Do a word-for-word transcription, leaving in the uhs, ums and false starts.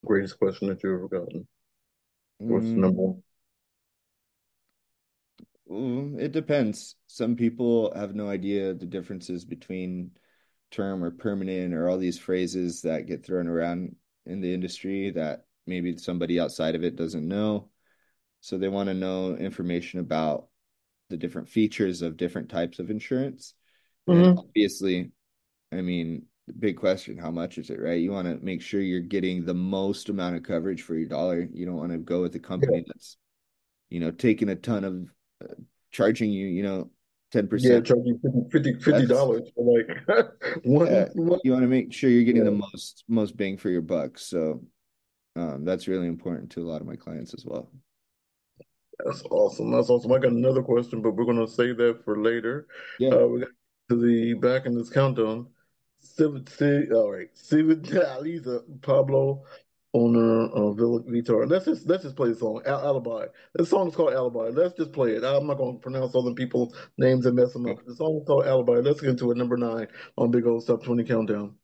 Greatest question that you ever gotten. What's the Mm, number one? mm, it depends. Some people have no idea the differences between term or permanent or all these phrases that get thrown around in the industry that maybe somebody outside of it doesn't know. So they want to know information about the different features of different types of insurance. And Hmm. obviously, I mean, the big question, how much is it, right? You want to make sure you're getting the most amount of coverage for your dollar. You don't want to go with a Yeah, company that's, you know, taking a ton of uh, charging you, you know, yeah, ten percent charge you fifty, fifty, fifty less. dollars for like Yeah, one, one. you want to make sure you're getting the Yeah, most most bang for your buck. So um, that's really important to a lot of my clients as well. that's awesome. That's awesome. I got another question, but we're gonna save that for later. Yeah. Uh, we got to the back in this countdown. Civ, Civ, all right, Civ, Lisa, Pablo owner of Villa Vitar. Let's just let's just play the song. Al Alibi. The song is called Alibi. Let's just play it. I'm not gonna pronounce other people's names and mess them up. The song is called Alibi. Let's get into it. Number nine on Big Old Top twenty Countdown.